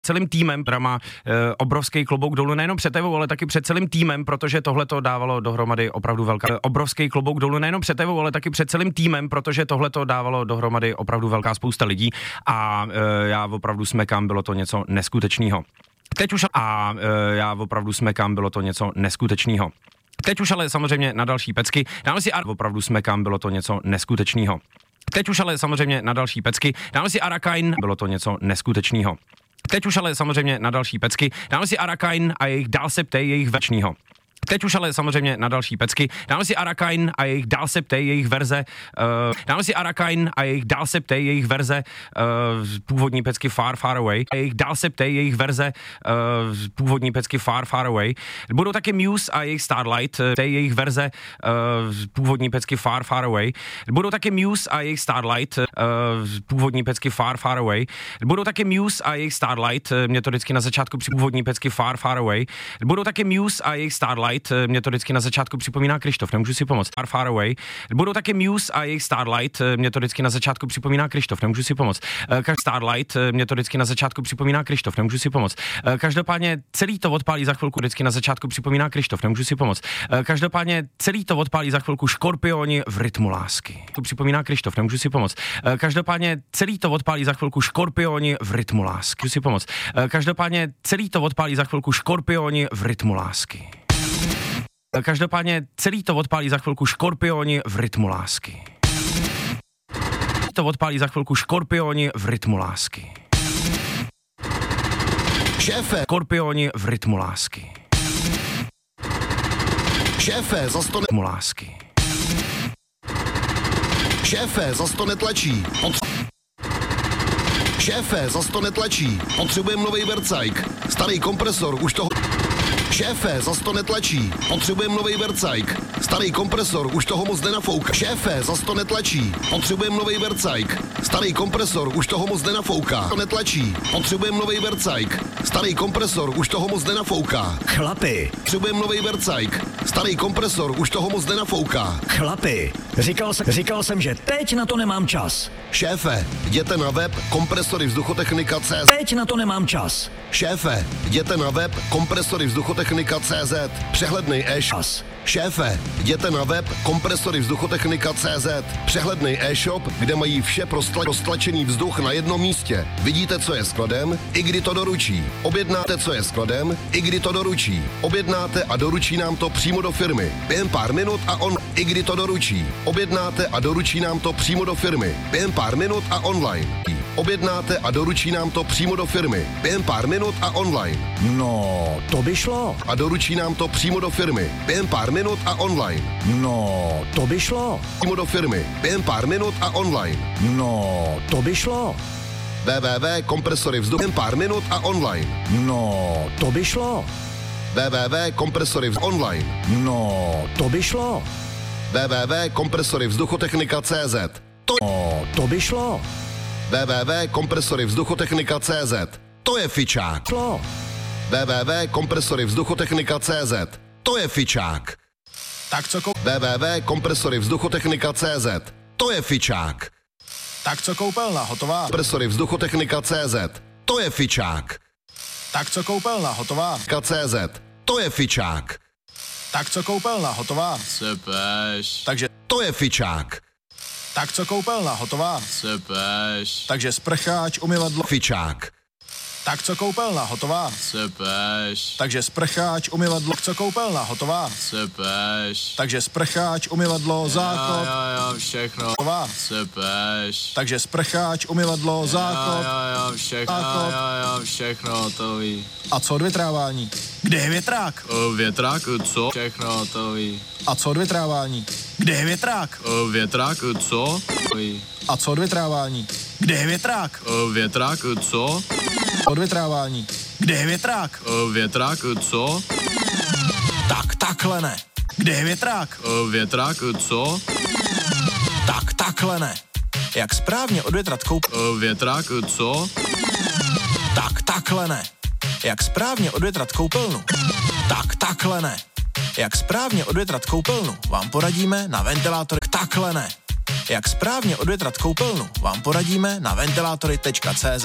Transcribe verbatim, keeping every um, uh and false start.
celým týmem, která má e, obrovský klobouk dolů nejenom před tebou, ale taky před celým týmem, protože tohle to dávalo dohromady opravdu velká e, obrovský klobouk dolů nejenom před tebou, ale taky před celým týmem, protože tohle to dávalo dohromady opravdu velká spousta lidí a e, já opravdu smekám, bylo to něco neskutečného. Teď už a e, já opravdu smekám, bylo to něco neskutečného. Teď už ale samozřejmě na další pecky. Dáme si a opravdu smekám, bylo to něco neskutečného. Teď už ale samozřejmě na další pecky. Dáme si Arakain, bylo to něco neskutečného. Teď už ale samozřejmě na další pecky. Dáme si Arakain a jejich dál se ptej jejich večního. Teď už ale samozřejmě na další pecky. Dáme si Arakain a jejich dál se ptej jejich verze. Uh, dáme si Arakain a jejich dál se ptej jejich verze. Uh, původní pecky Far Far Away. A jejich dál se ptej jejich verze. Uh, původní pecky Far Far Away. Budou taky Muse a jejich Starlight. Ptej jejich verze. Uh, původní pecky Far Far Away. Budou taky Muse a jejich Starlight. Uh, původní pecky Far Far Away. Budou taky Muse a jejich Starlight. Mě to vždycky na začátku při původní pecky Far Far Away. Budou taky Muse a jejich Starlight. Mě to vždycky na začátku připomíná Krištof, nemůžu si pomoct. Far Far Away. Budou taky Muse a jejich Starlight. Mě to vždycky na začátku připomíná Krištof, nemůžu si pomoct. Starlight. Mě to vždycky na začátku připomíná Krištof, nemůžu si pomoct. Každopádně celý to odpálí za chvilku, vždycky na začátku připomíná Krištof, nemůžu si pomoct. Každopádně celý to odpálí za chvilku Škorpioni v rytmu lásky. To připomíná Krištof, nemůžu si pomoct. Každopádně celý to odpálí za chvilku Škorpioni v rytmu lásky. Můžu si pomoct. Každopádně celý to odpálí za chvilku Škorpioni v rytmu lásky. Každopádně celý to odpálí za chvilku Škorpioni v rytmu lásky. To odpálí za chvilku Škorpioni v rytmu lásky. Šéfe. Škorpioni v rytmu lásky. Šéfe, zas to ne... Rytmu lásky. Šéfe, zas to netlačí. Potře... Šéfe, zas to netlačí. Potřebujeme novej vercajk. Starý kompresor, už toho... Šéfe, zas to netlačí. Potřebujeme novej vercajk. Starý kompresor, už toho moc nenafouká. Šéfe, zas to netlačí. Potřebujeme novej vercajk. Starý kompresor, už toho moc nenafouká. To netlačí. Potřebujeme novej vercajk. Starý kompresor, už toho moc nenafouká. Chlapi. Potřebujeme novej vercajk. Starý kompresor, už toho moc nenafouká. Chlapi. Říkal, se, říkal jsem, že teď na to nemám čas. Šéfe, jděte na web kompresory vzduchotechnika tečka cé zet. Teď na to nemám čas. Šéfe, jděte na web kompresory vzduchotechnika tečka cé zet. Přehlednej e-shop. Šéfe, jděte na web kompresory vzduchotechnika tečka cé zet. Přehlednej e-shop, kde mají vše pro stla- stlačený vzduch na jednom místě. Vidíte, co je skladem, i kdy to doručí. Objednáte, co je skladem, i kdy to doručí. Objednáte a doručí nám to přímo do firmy. Během pár minut a on, i kdy to doručí. Objednáte a doručí nám to přímo do firmy. Během pár minut a online. Objednáte a doručí nám to přímo do firmy. Během pár minut a online. No, to by šlo. A doručí nám to přímo do firmy. Během pár minut a online. No, to by šlo. Přímo do firmy. Během pár minut a online. No, to by šlo. www kompresory vzduchu. Během pár minut a online. No, to by šlo. www kompresory vzduchu. Online. No, to by šlo. www kompresory vzduchotechnika tečka cé zet. To, No, to by šlo. www kompresory vzduchotechnika tečka cé zet. To je fičák. Šlo. www kompresory vzduchotechnika tečka cé zet. To je fičák. Tak co, kou... www kompresory vzduchotechnika tečka cé zet. To je fičák. tak co koupelna, hotová. Kompresory vzduchotechnika tečka cé zet. To je fičák. Tak co koupelna, hotová. .cé zet. To je fičák. Tak co koupelna, hotová. Sypeš, Takže, To je fičák. tak co koupelna, hotová. sypeš, Takže sprcháč, umyvadlo. Fičák. Tak co koupelna, hotová. sypeš, Takže sprcháč, umyvadlo. Tak co koupelna, hotová. sypeš, Takže sprcháč, umyvadlo, záchod. jo, jo, jo, všechno, Hotová. sypeš, Takže sprcháč, umyvadlo, záchod. jo, jo, jo, všechno, záchod. jo, jo, všechno hotový. A co odvětrávání? Kde je větrák? O, větrák, co? Všechno hotový. A co odvětrávání? Kde je větrák? O, větrák, co? Hotový. A co odvětrávání? Kde je větrák? O, větrák, co? Odvětrávání. Kde je větrák? O, větrák, co? Tak takhle ne. Kde je větrák? O, větrák, co? Tak takhle ne. Jak správně odvětrat koup... O, větrák, co? Tak takhle ne. Jak správně odvětrat koupelnu? Tak takhle ne. Jak správně odvětrat koupelnu? Vám poradíme na ventilátory. Takhle ne. Jak správně odvětrat koupelnu? Vám poradíme na ventilátory tečka cé zet.